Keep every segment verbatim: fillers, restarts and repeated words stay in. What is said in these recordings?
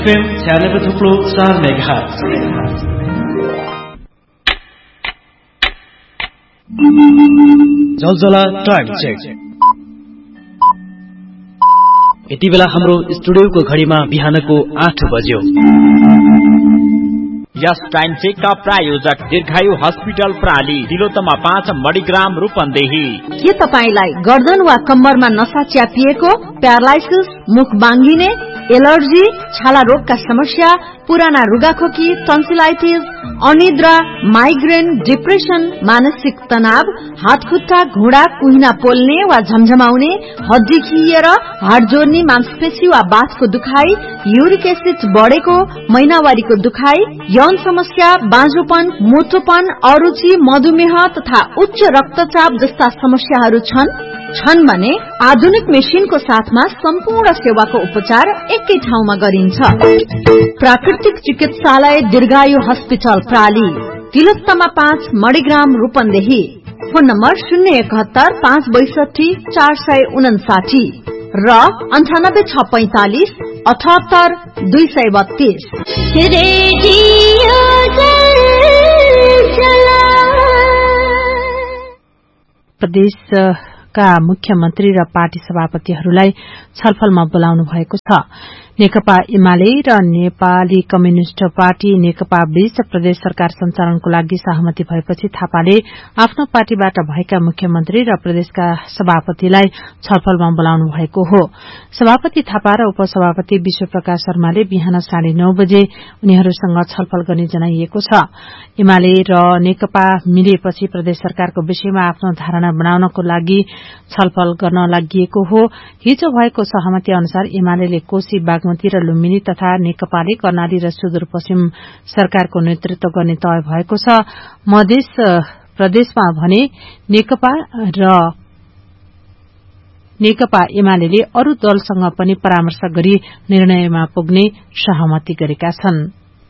FM छ्यानब्बे थुप्रो चार मेगाहर्ज। जलजला टाइम चेक। यति बेला हाम्रो स्टुडियोको घडीमा बिहानको आठ बज्यो। यस टाइम चेकका प्रायोजक दीर्घायु हस्पिटल प्राली, तिलोत्तमा पाँच मणिग्राम रूपन्देही। के तपाईलाई गर्दन वा कम्मरमा नसा च्यापिएको, प्यारालाइसिस, मुख बाङ्गिने, एलर्जी, छाला रोगका समस्या, पुराना रुगाखोकी, टन्सिलाइटिस, अनिद्रा, माइग्रेन, डिप्रेसन, मानसिक तनाव, हातखुट्टा, घुँडा, कुहिना पोल्ने वा झमझमाउने, हड्डी खिएर, हाड जोड्ने, मांसपेशी वा बाथको दुखाइ, युरिक एसिड बढेको, महिनावारीको दुखाइ, यौन समस्या, बाँझोपन, मोटोपन, अरुचि, मधुमेह तथा उच्च रक्तचाप जस्ता समस्याहरू छन् छन् भने आधुनिक मेसिनको साथमा सम्पूर्ण सेवाको उपचार एकै ठाउँमा गरिन्छ। प्राकृतिक चिकित्सालय दीर्घायु हस्पिटल प्राली, तिलोत्तमा पाँच मणिग्राम रूपन्देही। फोन नम्बर शून्य एकहत्तर पाँच बैसठी चार सय उनासाठी र अन्ठानब्बे छ पैंतालिस अठहत्तर दुई सय बत्तीस। प्रदेशका मुख्यमन्त्री र पार्टी सभापतिहरूलाई छलफलमा बोलाउनु भएको छ। नेकपा एमाले र नेपाली कम्युनिष्ट पार्टी नेकपा बीच प्रदेश सरकार सञ्चालनको लागि सहमति भएपछि थापाले आफ्नो पार्टीबाट भएका मुख्यमन्त्री र प्रदेशका सभापतिलाई छलफलमा बोलाउनु भएको हो। सभापति थापा र उपसभापति विश्वप्रकाश शर्माले बिहान साढे नौ बजे उनीहरूसँग छलफल गर्ने जनाइएको छ। एमाले र नेकपा मिलेपछि प्रदेश सरकारको विषयमा आफ्नो धारणा बनाउनको लागि छलफल गर्न लागिएको हो। हिजो भएको सहमति अनुसार एमाले कोशी, बागमती र लुम्बिनी तथा नेकपाले कर्णाली र सुदूरपश्चिम सरकारको नेतृत्व गर्ने तय भएको छ। मध्य प्रदेशमा भने नेकपा र नेकपा एमाले अरू दलसँग पनि परामर्श गरी निर्णयमा पुग्ने सहमति गरेका छन्।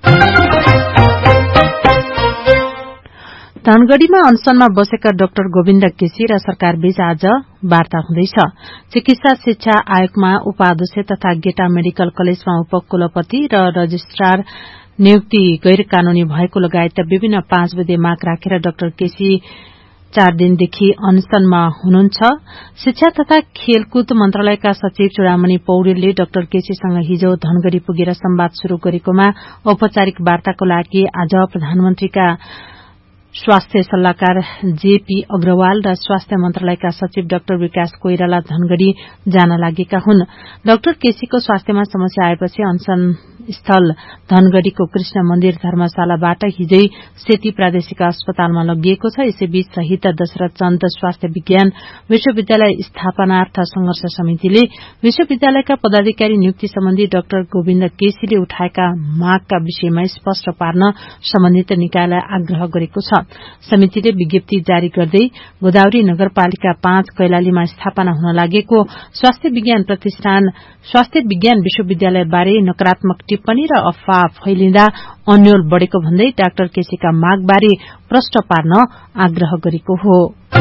धनगढ़ीमा अनसनमा बसेका डाक्टर गोविन्द केसी र सरकार बीच आज वार्ता हुँदैछ। चिकित्सा शिक्षा आयोगमा उपाध्यक्ष तथा गेटा मेडिकल कलेजमा उपकुलपति र रजिस्ट्रार नियुक्ति गैर कानूनी भएको लगायत विभिन्न पाँच बुँदे माग राखेर डाक्टर केसी चार दिनदेखि अनसनमा हुनुहुन्छ। शिक्षा तथा खेलकुद मन्त्रालयका सचिव चूड़ामणि पौडेलले डाक्टर केसीसँग हिजो धनगढ़ी पुगेर संवाद शुरू गरेकोमा औपचारिक वार्ताको लागि आज प्रधानमन्त्रीका स्वास्थ्य सल्लाहकार जेपी अग्रवाल र स्वास्थ्य मन्त्रालयका सचिव डाक्टर विकास कोइराला धनगढ़ी जान लागेका हुन्। डाक्टर केसीको स्वास्थ्यमा समस्या आएपछि अनसन स्थल धनगढ़ीको कृष्ण मन्दिर धर्मशालाबाट हिजै सेती प्रादेशिक अस्पतालमा लगिएको छ। यसैबीच शहीद दशरथ चन्द स्वास्थ्य विज्ञान विश्वविद्यालय स्थापनार्थ संघर्ष समितिले विश्वविद्यालयका पदाधिकारी नियुक्ति सम्बन्धी डाक्टर गोविन्द केसीले उठाएका मागका विषयमा स्पष्ट पार्न सम्बन्धित निकायलाई आग्रह गरेको छ। समितिले विज्ञप्ति जारी गर्दै गोदावरी नगरपालिका पाँच कैलालीमा स्थापना हुन लागेको स्वास्थ्य विज्ञान प्रतिष्ठान स्वास्थ्य विज्ञान विश्वविद्यालय बारे नकारात्मक टिप्पणी र अफवाह फैलिँदा अन्यल बढ़ेको भन्दै डाक्टर केसीका मागबारे प्रश्न पार्न आग्रह गरेको हो।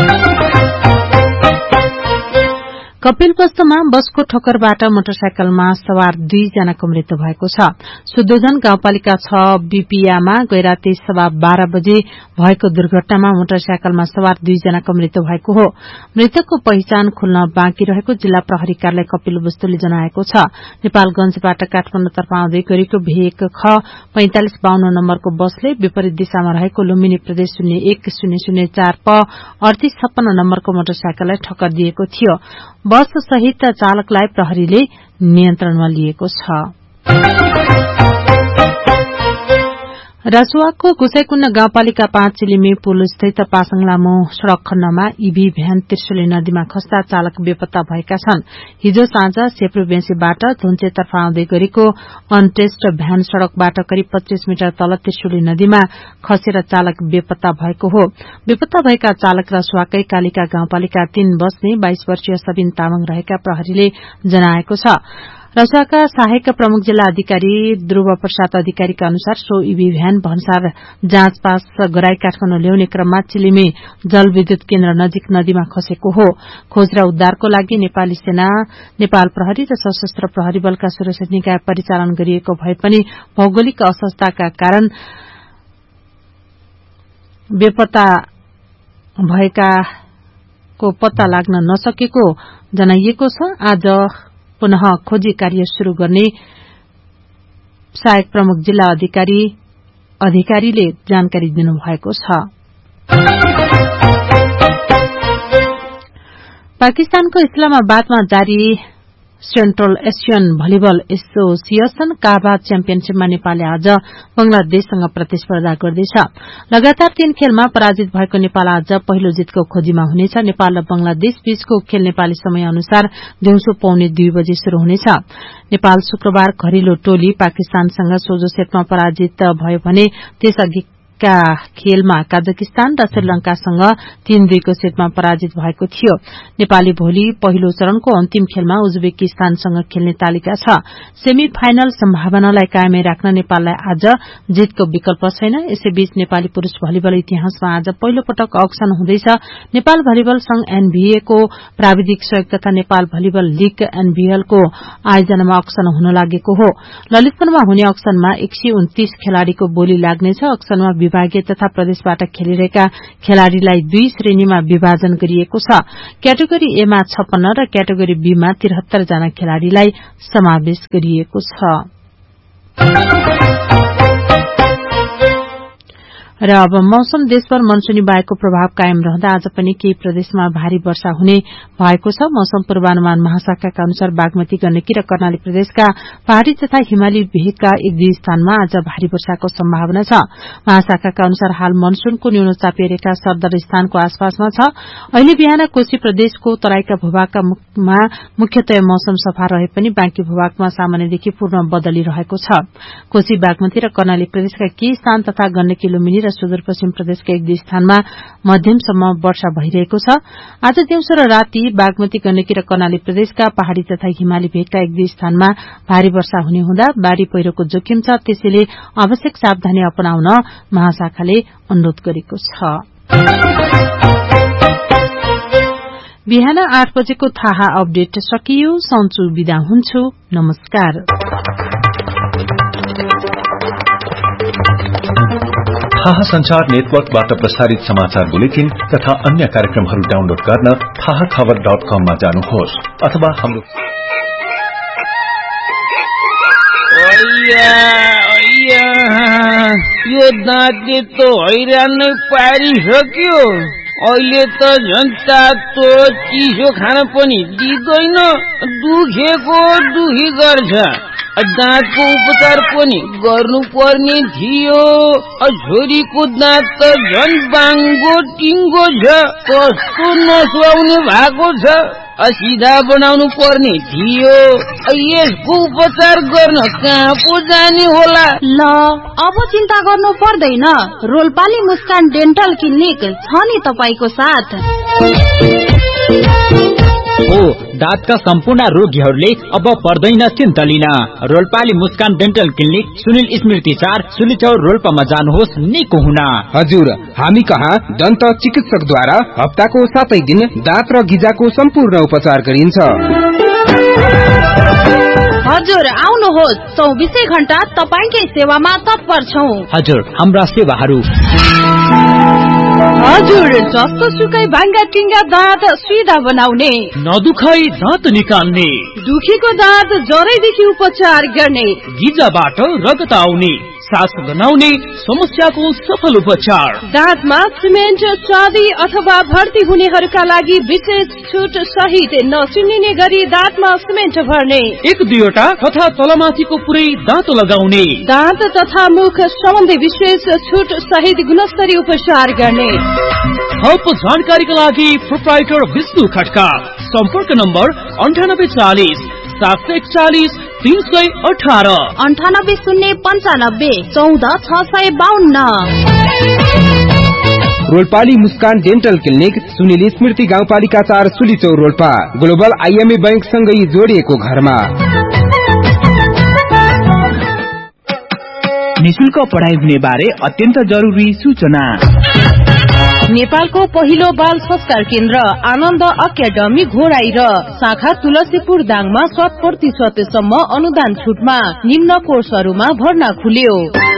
कपिलवस्तुमा बसको ठोक्करबाट मोटरसाइकलमा सवार दुईजनाको मृत्यु भएको छ। सुदोधन गाउँपालिका छ बीपीआमा गैराती सवा बाह्र बजे भएको दुर्घटनामा मोटरसाइकलमा सवार दुईजनाको मृत्यु भएको हो। मृतकको पहिचान खुल्न बाँकी रहेको जिल्ला प्रहरी कार्यालय कपिलवस्तुले जनाएको छ। नेपालगंजबाट काठमाडौँतर्फ आउँदै गरेको भेक ख पैंतालिस बाहन्न नम्बरको बसले विपरीत दिशामा रहेको लुम्बिनी प्रदेश शून्य एक शून्य शून्य चार प अडतीस छप्पन्न नम्बरको मोटरसाइकललाई ठक्कर दिएको थियो। बस सहित चालकलाई प्रहरीले नियन्त्रणमा लिएको छ। रसुवाको गुसाईकुण्ड गाउँपालिका पाँच चिलिमे पुल स्थित पासाङ लामो सड़क खण्डमा ईभी भ्यान त्रिशुली नदीमा खस्दा चालक बेपत्ता भएका छन्। हिजो साँझ सेप्रुबेंसीबाट धुन्चेतर्फ आउँदै गरेको अनटेस्ट भ्यान सड़कबाट करिब पच्चीस मिटर तल त्रिशुली नदीमा खसेर चालक बेपत्ता भएको हो। बेपत्ता भएका चालक रसुवाकै कालिका गाउँपालिका तीन बस्ने बाइस वर्षीय सबिन तामाङ रहेका प्रहरीले जनाएको छ। रसुवाका सहायक प्रमुख जिल्ला अधिकारी ध्रुव प्रसाद अधिकारीका अनुसार सो ईभी भ्यान भन्सार जाँच पास गराई काठमाडौँ ल्याउने क्रममा चिलिमे जलविद्युत केन्द्र नजिक नदीमा खसेको हो। खोज र उद्धारको लागि नेपाली सेना, नेपाल प्रहरी र सशस्त्र प्रहरी बलका सुरक्षा निकाय परिचालन गरिएको भए पनि भौगोलिक असहजताका कारण बेपत्ता भएकाको पत्ता लाग्न नसकेको जनाइएको छ। आज पुनः खोजी कार्य शुरू गर्ने सहायक प्रमुख जिल्ला अधिकारी अधिकारीले जानकारी दिनुभएको छ। पाकिस्तानको इस्लामाबादमा जारी सेन्ट्रल एसियन भलिबल एसोसिएशन काबा च्याम्पियनशीपमा नेपालले आज बंगलादेशसँग प्रतिस्पर्धा गर्दैछ। लगातार तीन खेलमा पराजित भएको नेपाल आज पहिलो जितको खोजीमा हुनेछ। नेपाल र बंगलादेश बीचको खेल नेपाली समय अनुसार दिउँसो पौने दुई बजे शुरू हुनेछ। नेपाल शुक्रबार घरेलु टोली पाकिस्तानसँग सोझो सेटमा पराजित भयो भने त्यसअघि का खेलमा कजाकिस्तान र श्रीलंकासँग तीन दुईको सेटमा पराजित भएको थियो। नेपाली भोलि पहिलो चरणको अन्तिम खेलमा उज्बेकिस्तानसँग खेल्ने तालिका छ। सेमी फाइनल सम्भावनालाई कायमै राख्न नेपाललाई आज जितको विकल्प छैन। यसैबीच नेपाली पुरूष भलिबल इतिहासमा आज पहिलो पटक अक्सन हुँदैछ। नेपाल भलिबल संघ एनभीए को प्राविधिक सहयोग तथा नेपाल भलिबल लीग एनभीएल को आयोजनामा अक्सन हुन लागेको हो। ललितपुरमा हुने अक्सनमा एक सय उन्तीस खेलाड़ीको बोली लाग्नेछ। अक्सनमा विभागीय तथा प्रदेशबाट खेलिरहेका खेलाड़ीलाई दुई श्रेणीमा विभाजन गरिएको छ। क्याटेगोरी ए मा छप्पन्न र क्याटेगोरी बी मा त्रिहत्तर जना खेलाड़ीलाई समावेश गरिएको छ। र अब मौसम देशभर मनसूनी वायुको प्रभाव कायम रहँदा आज पनि केही प्रदेशमा भारी वर्षा हुने भएको छ। मौसम पूर्वानुमान महाशाखाका अनुसार बागमती, गण्डकी र कर्णाली प्रदेशका पहाड़ी तथा हिमाली भेगका एक दुई स्थानमा आज भारी वर्षाको सम्भावना छ। महाशाखाका अनुसार हाल मनसूनको न्यूनचापीय रेखा सरदर स्थानको आसपासमा छ। अहिले बिहान कोशी प्रदेशको तराईका भूभागमा मुख्यतया मौसम सफा रहे पनि बाँकी भूभागमा सामान्यदेखि पूर्ण बदली रहेको छ। कोशी, बागमती र कर्णाली प्रदेशका केही स्थान तथा गण्डकी, लुम्बिनी र सुदूरपश्चिम प्रदेशका एक दुई स्थानमा मध्यमसम्म वर्षा भइरहेको छ। आज दिउँसो र राति बागमती, गण्डकी र कर्णाली प्रदेशका पहाड़ी तथा हिमाली भेगका एक दुई स्थानमा भारी वर्षा हुने हुँदा बाढ़ी पहिरोको जोखिम छ। त्यसैले आवश्यक सावधानी अपनाउन महाशाखाले अनुरोध गरेको छ। बिहान आठ बजेको थाहा अपडेट सकियो। सन्चु बिदा हुन्छु। नमस्कार। थाहा संचार नेटवर्कबाट प्रसारित समाचार बुलेटिन तथा अन्य कार्यक्रमहरू डाउनलोड गर्न थाहा खबर डट कम मा जानुहोस् अथवा हाम्रो यो दाँतले त हैरान नै पारिसक्यो। अहिले त झन् तातो चिसो खान पनि दिँदैन, दुखेको दुखी गर्छ। दाँतको उपचार पनि गर्नु पर्ने थियो। छोरीको दाँत त झन् बाङ्गो टिङ्गो छ, कस्तो नसुहाउने भएको छ। सिधा बनाउनु पर्ने थियो। यसको उपचार गर्न कहाँ पो जाने होला? ल अब चिन्ता गर्नु पर्दैन। रोल्पाली मुस्कान डेन्टल क्लिनिक छ नि तपाईको साथ। हो दाँतका सम्पूर्ण रोगीहरूले अब पर्दैन चिन्ता लिन। रोल्पाली मुस्कान डेन्टल क्लिनिक सुनिल स्मृति चार सुलिचौर रोल्पामा जानुहोस् निको हुन। हजुर, हामी कहाँ दन्त चिकित्सकद्वारा हप्ताको सातै दिन दाँत र गिजाको सम्पूर्ण उपचार गरिन्छ। हजुर आउनुहोस्, चौबिसै घण्टा तपाईकै सेवामा तत्पर छौं। हजुर, हाम्रा सेवाहरू हजुर जस्तो सुकै भाङ्गा टिङ्गा दाँत सिधा बनाउने, नदुखाई दाँत निकाल्ने, दुखेको दाँत जरैदेखि उपचार गर्ने, गिजाबाट रगत आउने, सास गनाउने समस्याको सफल उपचार, दाँतमा सिमेन्ट चाँदी अथवा भर्ती हुनेहरूका लागि विशेष छुट सहित नसुनिने गरी दाँतमा सिमेन्ट भर्ने, एक दुईवटा तथा तलमाथिको पुरै दाँत लगाउने, दाँत तथा मुख सम्बन्धी विशेष छुट सहित गुणस्तरीय उपचार गर्ने। थप जानकारीका लागि प्रोप्राइटर विष्णु खड्का, सम्पर्क नम्बर अन्ठानब्बे चालिस सात सय एकचालिस तीन सय अठारह, अन्ठानब्बे शून्य पन्चानब्बे चौध छ सय बाहन्न। रोल्पाली मुस्कान डेन्टल क्लिनिक सुनिल स्मृति गाउँपालिका चार सुलिचौर रोल्पा, ग्लोबल आइएमए बैंक सँगै जोडिएको घरमा। निशुल्क पढाइ हुने बारे अत्यन्त जरुरी सूचना। नेपालको पहिलो बाल संस्कार केन्द्र आनन्द अकादमी घोराई र शाखा तुलसीपुर दाङमा शत प्रतिशतसम्म अनुदान छुटमा निम्न कोर्सहरूमा भर्ना खुल्यो।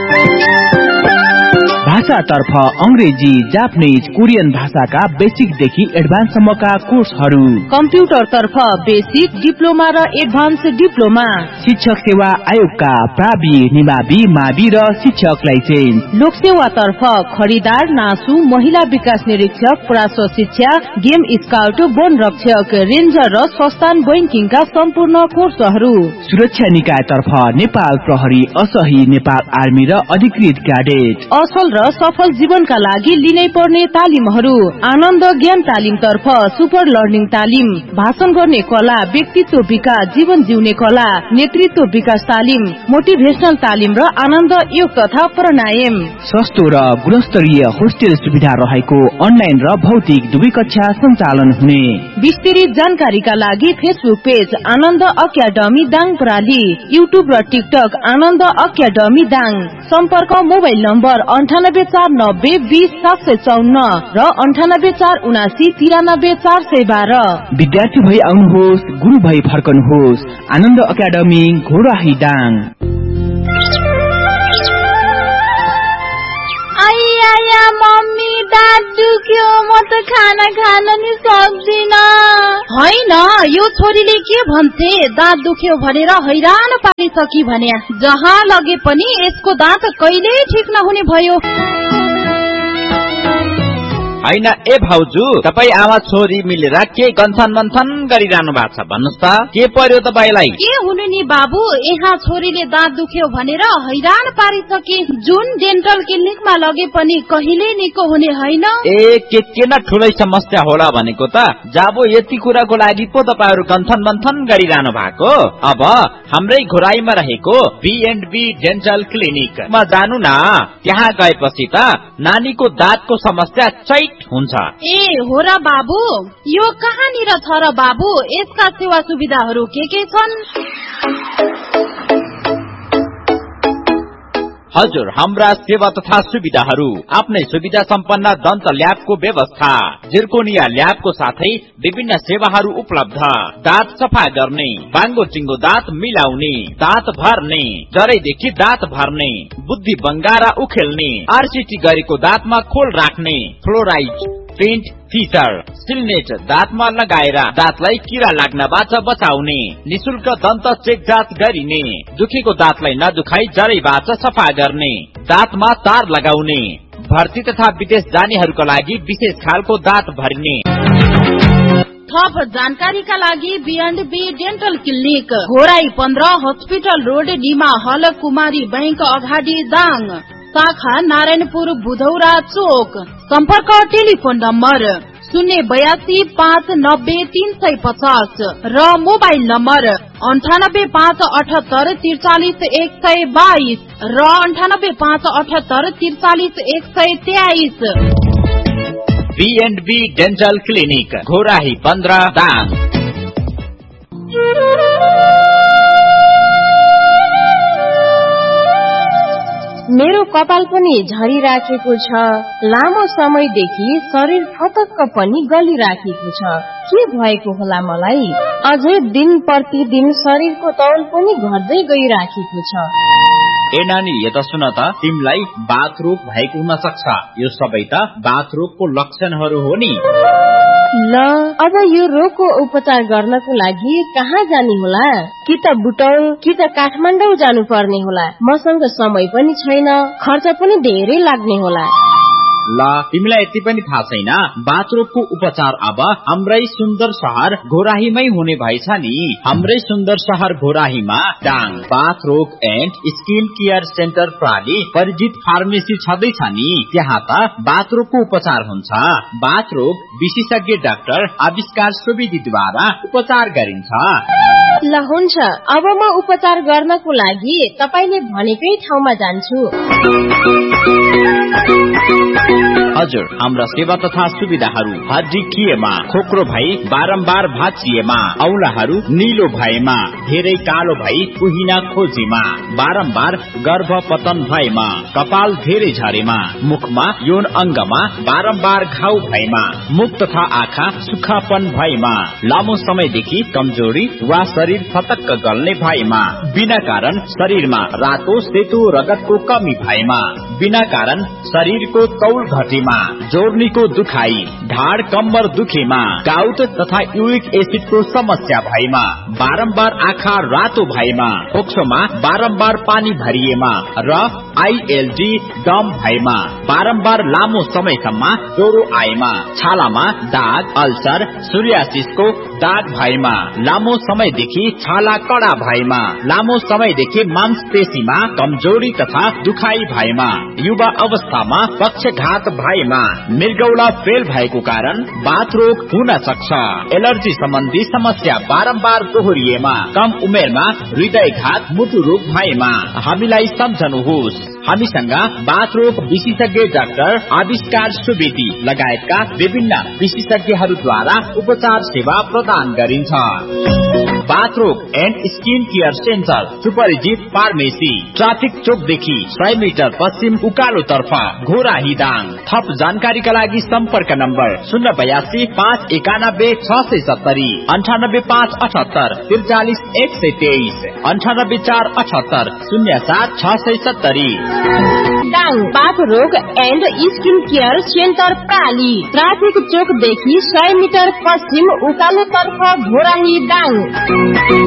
भाषातर्फ अंग्रेजी, जापानीज, कोरियन भाषाका बेसिकदेखि एडभान्ससम्मका कोर्सहरू। कम्प्युटरतर्फ बेसिक, डिप्लोमा र एडभान्स डिप्लोमा। शिक्षक सेवा आयोगका प्रावि, निमावि, मावि र शिक्षक लाइसेन्स। लोकसेवातर्फ खरिदार, नासु, महिला विकास निरीक्षक, पराश्व शिक्षा, गेम स्काउट, वन रक्षक, रेन्जर र संस्थान बैंकिङका सम्पूर्ण कोर्सहरू। सुरक्षा निकायतर्फ नेपाल प्रहरी, असही, नेपाल आर्मी र अधिकृत क्याडेट। असल र सफल जीवनका लागि लिनै पर्ने तालिमहरू। आनन्द ज्ञान तालिम तर्फ सुपर लर्निङ तालिम, भाषण गर्ने कला, व्यक्तित्व विकास, जीवन जिउने कला, नेतृत्व विकास तालिम, मोटिभेशनल तालिम र आनन्द योग तथा प्राणायाम। सस्तो र गुणस्तरीय होस्टेल सुविधा रहेको अनलाइन र भौतिक दुवै कक्षा सञ्चालन हुने। विस्तृत जानकारीका लागि फेसबुक पेज आनन्द अकादमी दाङ प्राली, युट्युब र टिकटक आनन्द अकादमी दाङ। सम्पर्क मोबाइल नम्बर अन्ठानब्बे चार नब्बे बीस सात सय चौन्न र अन्ठानब्बे चार उनासी तिरानब्बे चार सय बाह्र। विद्यार्थी भई आउनुहोस्, गुरु भई फर्कनुहोस्। आनन्द अकादमी घोराही दाङ। आइया मम्मी दाँत दुख्यो, म त खाना खान नि सक्दिन। होइन, यो छोरीले के भन्छे, दाँत दुख्यो भनेर हैरान पारिसकी भने जहाँ लगे पनि यसको दाँत कहिले ठिक नहुने भयो। होइन ए भाउजू, तपाई आमा छोरी मिलेर के गन्थन मन्थन गरिरहनु भएको छ भन्नुस् त, के पर्यो तपाईलाई? के हुनु नि बाबु, यहाँ छोरीले दाँत दुख्यो भनेर हैरान पारिसके। जुन डेन्टल क्लिनिकमा लगे पनि कहिले निको हुने होइन। ए के के न ठुलै समस्या होला भनेको त। जाबो यति कुराको लागि पो तपाईहरु गन्थन मन्थन गरिरहनु भएको। अब हाम्रै घोराईमा रहेको be and be dental clinic मा जानु न। त्यहाँ गएपछि त नानीको दाँतको समस्या चैट हुन्छ। ए हो र बाबु, यो कहाँनिर छ र बाबु? यसका सेवा सुविधाहरू के के छन्? हजुर, हाम्रा सेवा तथा सुविधाहरू आफ्नै सुविधा सम्पन्न दन्त ल्याबको व्यवस्था, जिर्कोनिया ल्याबको साथै विभिन्न सेवाहरू उपलब्ध। दाँत सफा गर्ने, बाङ्गो चिङ्गो दाँत मिलाउने, दाँत भर्ने, जरैदेखि दाँत भर्ने, बुद्धि बङ्गारा उखेल्ने, आरसीटी गरेको दाँतमा खोल राख्ने, फ्लोराइड, प्रिन्ट, फिचर, सिलनेट दाँतमा लगाएर दाँतलाई किरा लाग्नबाट बचाउने, निशुल्क दन्त चेक जाँच गरिने, दुखेको दाँतलाई नदुखाई जरैबाट सफा गर्ने, दाँतमा तार लगाउने, भर्ती तथा विदेश जानेहरूका लागि विशेष खालको दाँत भरिने। थप जानकारीका लागि be and be dental clinic, Ghorahi पन्ध्र, हस्पिटल रोड, निमा हल, कुमारी बैंक अगाडि दाङ। शाखा नारायणपुर बुधौरा चोक। सम्पर्क टेलिफोन नम्बर शून्य बयासी पाँच नब्बे तीन सय पचास र मोबाइल नम्बर अन्ठानब्बे पाँच अठहत्तर त्रिचालिस एक सय बाइस र अन्ठानब्बे पाँच अठहत्तर त्रिचालिस एक सय तेइस। Be and be dental clinic, Ghorahi पन्ध्र दाङ। मेरो कपाल पनि झरिराखेको छ, लामो समयदेखि शरीर फतक्क पनि गलिराखेको छ। के भएको होला मलाई? अझै दिन प्रतिदिन शरीरको तौल पनि घट्दै गइराखेको छ। ए नानी, यता सुन त, तिमीलाई बाथ रोग भएको हुन सक्छ। यो सबै त बाथ रोगको लक्षणहरू हो नि। ल, अब यो रोगको उपचार गर्नको लागि कहाँ जाने होला? कि त बुटौल कि त काठमाडौँ जानु पर्ने होला। मसँग समय पनि छैन, खर्च पनि धेरै लाग्ने होला। ल, तिमीलाई यति पनि थाहा छैन? बाथ रोगको उपचार अब हाम्रै सुन्दर शहर घोराहीमै हुने भएछ नि। हाम्रै सुन्दर शहर घोराहीमा डाङ बाथ रोग and skin care centre प्राली परिजित pharmacy छँदैछ नि। त्यहाँ त बाथ रोगको उपचार हुन्छ। बाथ रोग विशेषज्ञ डाक्टर आविष्कार सुवेदीद्वारा उपचार गरिन्छ। ल हुन्छ, अब म उपचार गर्नको लागि तपाईले भनेकै ठाउँमा जान्छु। हजुर, हाम्रा सेवा तथा सुविधाहरू हड्डी खिएमा, खोक्रो भई बारम्बार भाँचिएमा, औलाहरू निलो भएमा, धेरै कालो भई कुहिना खोजेमा, बारम्बार गर्भपतन भएमा, कपाल धेरै झरेमा, मुखमा यौन अंगमा बारम्बार घाउ भएमा, मुख तथा आँखा सुखापन भएमा, लामो समयदेखि कमजोरी वा शरीर फतक्क गल्ने भएमा, बिना कारण शरीरमा रातो सेतो रगतको कमी भएमा, बिना कारण शरीरको तौल घटेमा, जोर्नीको दुखाई, ढाड कम्मर दुखेमा, गाउट तथा युरिक एसिडको समस्या भएमा, बारम्बार आँखा रातो भएमा, फोक्सोमा बारम्बार पानी भरिएमा र आईएलडी दम भएमा, बारम्बार लामो समयसम्म ज्वरो आएमा, छालामा दाग, अल्सर, सोरियासिसको दाग भएमा, लामो समयदेखि छाला कडा भएमा, लामो समयदेखि मांसपेशीमा कमजोरी तथा दुखाई भएमा, युवा अवस्थामा पक्षघात भएमा, मृगौला फेल भएको कारण बाथ रोग हुन सक्छ, एलर्जी सम्बन्धी समस्या बारम्बार दोहोरिएमा, कम उमेरमा हृदयघात मुटु रोग भएमा हामीलाई सम्झनुहोस्। हामीसँग बाथ रोग विशेषज्ञ डाक्टर आविष्कार सुवेदी लगायतका विभिन्न विशेषज्ञहरूद्वारा उपचार सेवा प्रदान गरिन्छ। बाथ रोग एन्ड स्किन केयर सेन्टर, सुपरिचित फार्मेसी, ट्राफिक चोकदेखि सय मिटर पश्चिम उकालो तर्फ, घोराही दाङ। थप जानकारीका लागि सम्पर्क नम्बर शून्य बयासी पाँच एकानब्बे छ सय सत्तरी, अन्ठानब्बे पाँच अठहत्तर त्रिचालिस एक सय तेइस, अन्ठानब्बे चार अठहत्तर शून्य सात छ सय सत्तरी। दाङ बाथ रोग and skin care centre प्राली, traffic चोकदेखि सय मिटर पश्चिम उकालो तर्फ, घोराही दाङ।